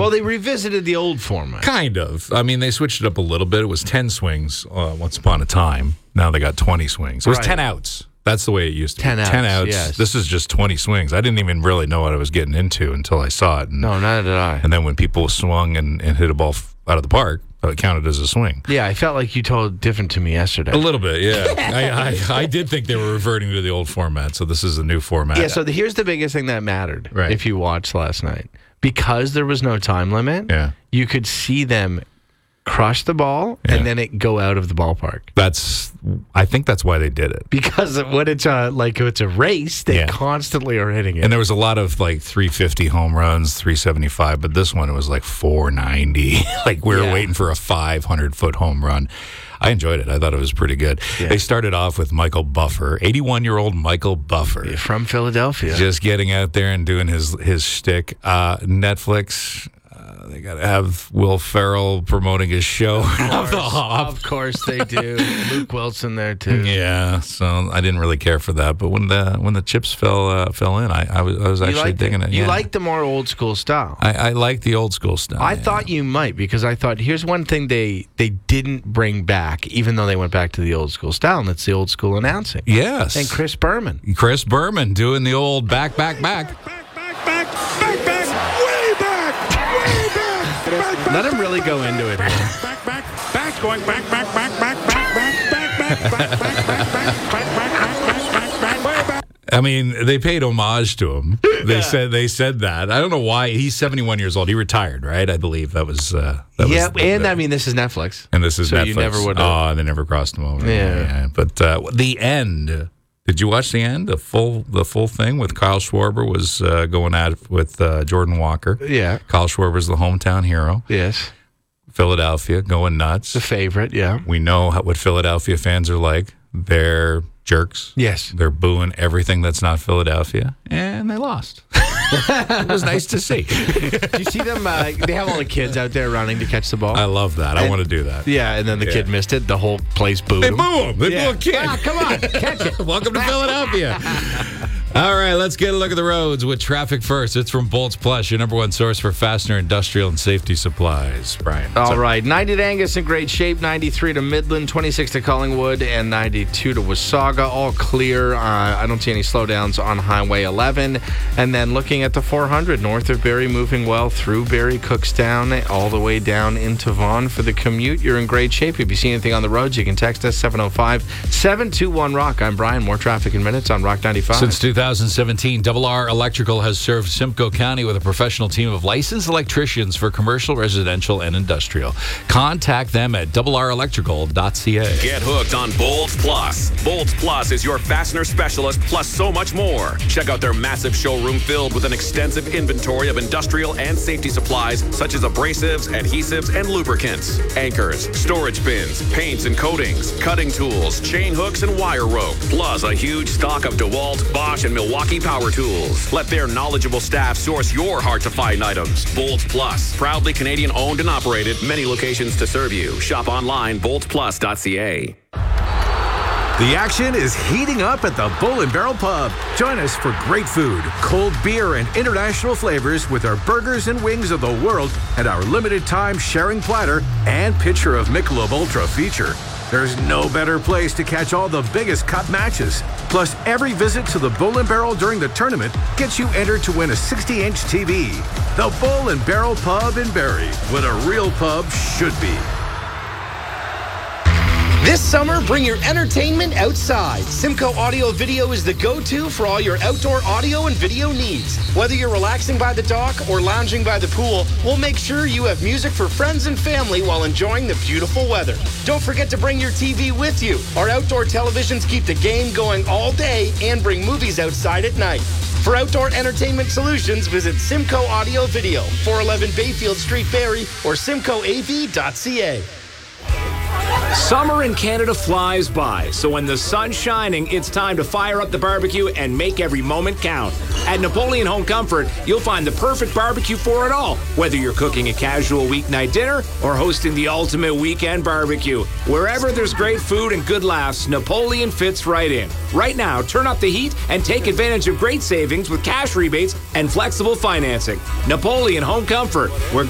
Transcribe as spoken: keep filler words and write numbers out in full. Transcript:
Well, they revisited the old format. Kind of. I mean, they switched it up a little bit. It was ten swings uh, once upon a time. Now they got twenty swings. It was Right. ten outs. That's the way it used to ten be. outs, ten outs. yes. This is just twenty swings. I didn't even really know what I was getting into until I saw it. And, No, neither did I. and then when people swung and, and hit a ball f- out of the park, it counted as a swing. Yeah, I felt like you told different to me yesterday. A little bit, yeah. I, I, I did think they were reverting to the old format, so this is a new format. Yeah, so the, here's the biggest thing that mattered Right. if you watched last night. Because there was no time limit, Yeah. you could see them crush the ball Yeah. and then it go out of the ballpark. That's, I think that's why they did it. Because when it's a, like it's a race, they Yeah. constantly are hitting it. And there was a lot of like three fifty home runs, three seventy-five, but this one it was like four ninety. Like we were Yeah. waiting for a five hundred foot home run. I enjoyed it. I thought it was pretty good. Yeah. They started off with Michael Buffer, eighty-one-year-old Michael Buffer. From Philadelphia. Just getting out there and doing his his shtick. Uh, Netflix, uh, they got to have Will Ferrell promoting his show. Off the hop. Of course they do. Luke Wilson there too. Yeah, so I didn't really care for that, but when the when the chips fell uh, fell in, I, I was I was You actually like digging the, it. You yeah. like the more old school style. I, I like the old school style. I yeah. thought you might because I thought here's one thing they they didn't bring back, even though they went back to the old school style, and it's the old school announcing. Yes. And Chris Berman. Chris Berman doing the old back, back, back. Back, back, back, back, back, way back, way back, back, back, Let him really go into it here. back, back, back, going back, back, back, back, back, back, back, back, back, back, back, back, back, back, back, back, back, way back. I mean, they paid homage to him. They said they said that. I don't know why. He's seventy-one years old. He retired, right? I believe that was. Uh, that Yeah, was and the, I mean, this is Netflix. and this is so Netflix. you never would. Oh, they never crossed him over. Yeah. But uh, the end. Did you watch the end? The full the full thing with Kyle Schwarber was uh, going at it with uh, Jordan Walker. Yeah. Kyle Schwarber's the hometown hero. Yes. Philadelphia going nuts. The favorite. Yeah. We know how, what Philadelphia fans are like. They're jerks. Yes. They're booing everything that's not Philadelphia, and they lost. It was nice to see. Do you see them? Uh, they have all the kids out there running to catch the ball. I love that. I And- want to do that. yeah, and then the Yeah. kid missed it. The whole place booed They him. boo him. They Yeah. boo a kid. Ah, come on, catch it. Welcome to Philadelphia. All right, let's get a look at the roads with Traffic First. It's from Bolts Plus, your number one source for fastener, industrial, and safety supplies. Brian. All so- right, ninety to Angus in great shape, ninety-three to Midland, twenty-six to Collingwood, and ninety-two to Wasaga. All clear. Uh, I don't see any slowdowns on Highway eleven. And then looking at the four hundred, north of Barrie, moving well through Barrie, Cookstown, all the way down into Vaughan for the commute. You're in great shape. If you see anything on the roads, you can text us seven oh five, seven two one, ROCK. I'm Brian. More traffic in minutes on Rock ninety-five. Since two thousand seventeen, Double R Electrical has served Simcoe County with a professional team of licensed electricians for commercial, residential, and industrial. Contact them at double r electrical dot c a. Get hooked on Bolts Plus. Bolts Plus is your fastener specialist, plus so much more. Check out their massive showroom filled with an extensive inventory of industrial and safety supplies such as abrasives, adhesives, and lubricants, anchors, storage bins, paints and coatings, cutting tools, chain hooks, and wire rope, plus a huge stock of DeWalt, Bosch, and Milwaukee power tools. Let their knowledgeable staff source your hard-to-find items. Bolts Plus, proudly Canadian-owned and operated, many locations to serve you. Shop online, bolts plus dot c a. The action is heating up at the Bull and Barrel Pub. Join us for great food, cold beer, and international flavors with our burgers and wings of the world and our limited time sharing platter and pitcher of Michelob Ultra feature. There's no better place to catch all the biggest cup matches. Plus, every visit to the Bull and Barrel during the tournament gets you entered to win a sixty inch T V. The Bull and Barrel Pub in Barrie, what a real pub should be. This summer, bring your entertainment outside. Simcoe Audio Video is the go-to for all your outdoor audio and video needs. Whether you're relaxing by the dock or lounging by the pool, we'll make sure you have music for friends and family while enjoying the beautiful weather. Don't forget to bring your T V with you. Our outdoor televisions keep the game going all day and bring movies outside at night. For outdoor entertainment solutions, visit Simcoe Audio Video, four eleven Bayfield Street, Barrie, or simcoe a v dot c a. Summer in Canada flies by, so when the sun's shining, it's time to fire up the barbecue and make every moment count. At Napoleon Home Comfort, you'll find the perfect barbecue for it all, whether you're cooking a casual weeknight dinner or hosting the ultimate weekend barbecue. Wherever there's great food and good laughs, Napoleon fits right in. Right now, turn up the heat and take advantage of great savings with cash rebates and flexible financing. Napoleon Home Comfort, where